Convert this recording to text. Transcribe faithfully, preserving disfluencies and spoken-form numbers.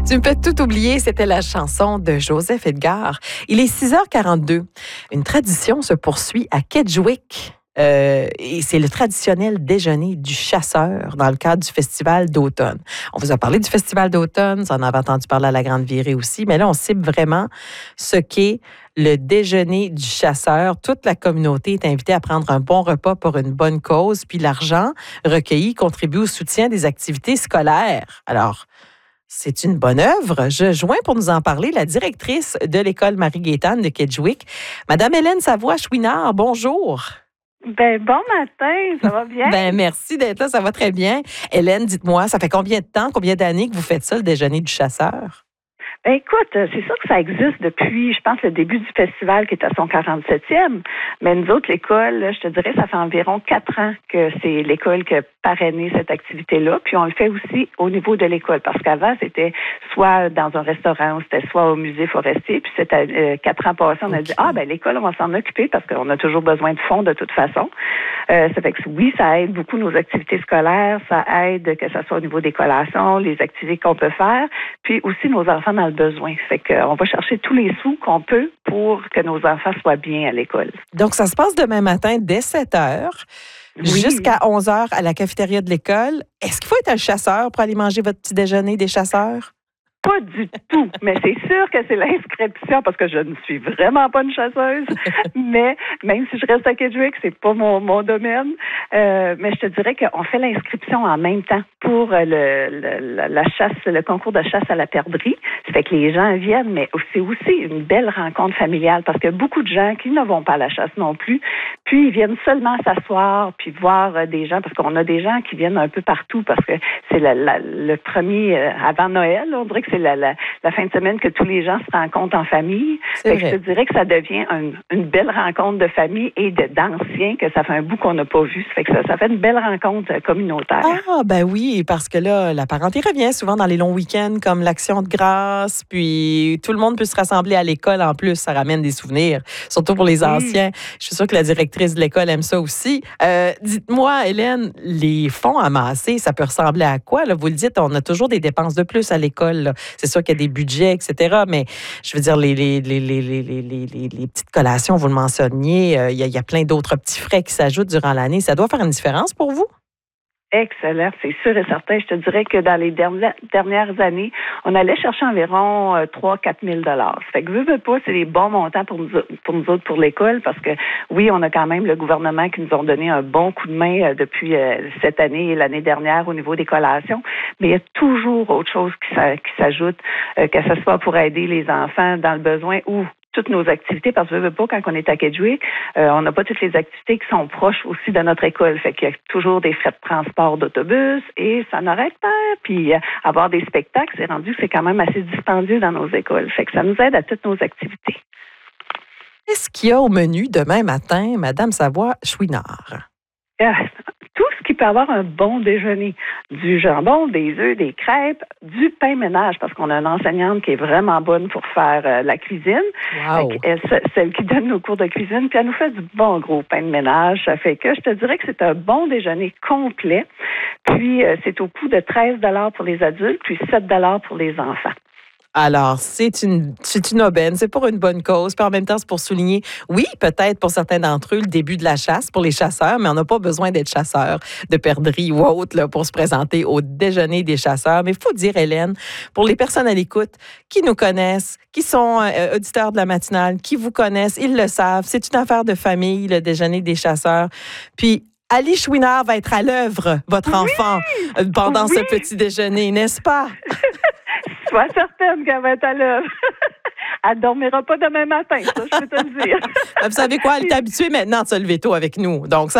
Tu me fais tout oublier, c'était la chanson de Joseph Edgar. Il est six heures quarante-deux. Une tradition se poursuit à Kedgewick. Euh, et c'est le traditionnel déjeuner du chasseur dans le cadre du festival d'automne. On vous a parlé du festival d'automne, vous en avez entendu parler à la Grande Virée aussi, mais là, on cible vraiment ce qu'est le déjeuner du chasseur. Toute la communauté est invitée à prendre un bon repas pour une bonne cause, puis l'argent recueilli contribue au soutien des activités scolaires. Alors, c'est une bonne œuvre. Je joins pour nous en parler la directrice de l'école Marie-Gaétane de Kedgewick, Madame Hélène Savoie-Chouinard. Bonjour. Ben, bon matin, ça va bien? Ben, merci d'être là, ça va très bien. Hélène, dites-moi, ça fait combien de temps, combien d'années que vous faites ça, le déjeuner du chasseur? Ben, écoute, c'est sûr que ça existe depuis, je pense, le début du festival qui est à son quarante-septième. Mais nous autres, l'école, je te dirais, ça fait environ quatre ans que c'est l'école qui a parrainé cette activité-là. Puis on le fait aussi au niveau de l'école. Parce qu'avant, c'était soit dans un restaurant, ou c'était soit au musée forestier. Puis c'était euh, quatre ans passés, on a dit, ah, ben l'école, on va s'en occuper parce qu'on a toujours besoin de fonds de toute façon. Euh, ça fait que oui, ça aide beaucoup nos activités scolaires. Ça aide que ce soit au niveau des collations, les activités qu'on peut faire. Puis aussi nos enfants dans le besoin. Fait qu'on va chercher tous les sous qu'on peut pour que nos enfants soient bien à l'école. Donc, ça se passe demain matin dès sept heures oui. jusqu'à onze heures à la cafétéria de l'école. Est-ce qu'il faut être un chasseur pour aller manger votre petit déjeuner des chasseurs? Pas du tout, mais c'est sûr que c'est l'inscription parce que je ne suis vraiment pas une chasseuse. Mais même si je reste à Kedgewick, c'est pas mon, mon domaine. Euh, mais je te dirais qu'on fait l'inscription en même temps pour le, le la, la chasse, le concours de chasse à la perdrix. Ça fait que les gens viennent, mais c'est aussi une belle rencontre familiale parce que beaucoup de gens qui ne vont pas à la chasse non plus, puis ils viennent seulement s'asseoir puis voir des gens parce qu'on a des gens qui viennent un peu partout parce que c'est la, la, le premier avant Noël, on dirait que c'est La, la, la fin de semaine que tous les gens se rencontrent en famille. Fait que je te dirais que ça devient un, une belle rencontre de famille et de, d'anciens, que ça fait un bout qu'on n'a pas vu. Ça fait que ça, ça fait une belle rencontre communautaire. Ah, ben oui, parce que là, la parenté revient souvent dans les longs week-ends comme l'Action de grâce, puis tout le monde peut se rassembler à l'école en plus. Ça ramène des souvenirs, surtout pour les anciens. Oui. Je suis sûre que la directrice de l'école aime ça aussi. Euh, dites-moi, Hélène, les fonds amassés, ça peut ressembler à quoi? Là? Vous le dites, on a toujours des dépenses de plus à l'école, là. C'est sûr qu'il y a des budgets, et cetera. Mais je veux dire, les, les, les, les, les, les, les, les petites collations, vous le mentionniez, euh, il, y a, il y a plein d'autres petits frais qui s'ajoutent durant l'année. Ça doit faire une différence pour vous? Excellent, c'est sûr et certain. Je te dirais que dans les dernières, dernières années, on allait chercher environ euh, trois à quatre mille dollars. Ça fait que veux, veux pas, c'est des bons montants pour nous, pour nous autres, pour l'école, parce que oui, on a quand même le gouvernement qui nous ont donné un bon coup de main euh, depuis euh, cette année et l'année dernière au niveau des collations, mais il y a toujours autre chose qui, qui s'ajoute, euh, que ce soit pour aider les enfants dans le besoin ou toutes nos activités, parce que je veux pas, quand on est à Kedgewick, euh, on n'a pas toutes les activités qui sont proches aussi de notre école. Fait qu'il y a toujours des frais de transport d'autobus et ça n'arrête pas. Puis euh, avoir des spectacles, c'est rendu que c'est quand même assez dispendieux dans nos écoles. Fait que ça nous aide à toutes nos activités. Qu'est-ce qu'il y a au menu demain matin, Madame Savoie-Chouinard? Euh, tout ce qui peut avoir un bon déjeuner. Du jambon, des œufs, des crêpes, du pain ménage, parce qu'on a une enseignante qui est vraiment bonne pour faire euh, la cuisine. Wow. Elle, celle qui donne nos cours de cuisine, puis elle nous fait du bon gros pain de ménage. Ça fait que je te dirais que c'est un bon déjeuner complet. Puis, euh, c'est au coût de treize dollars pour les adultes, puis sept dollars pour les enfants. Alors, c'est une, c'est une aubaine, c'est pour une bonne cause, puis en même temps, c'est pour souligner, oui, peut-être pour certains d'entre eux, le début de la chasse pour les chasseurs, mais on n'a pas besoin d'être chasseur de perdrix ou autre là, pour se présenter au déjeuner des chasseurs. Mais il faut dire, Hélène, pour les personnes à l'écoute qui nous connaissent, qui sont euh, auditeurs de la matinale, qui vous connaissent, ils le savent, c'est une affaire de famille, le déjeuner des chasseurs. Puis, Ali Chouinard va être à l'œuvre, votre oui! enfant, pendant oui! ce petit déjeuner, n'est-ce pas? Sois certaine qu'elle va être à l'œuvre. Elle ne dormira pas demain matin, ça, je peux te le dire. Vous savez quoi? Elle est habituée maintenant de se lever tôt avec nous. Donc, ça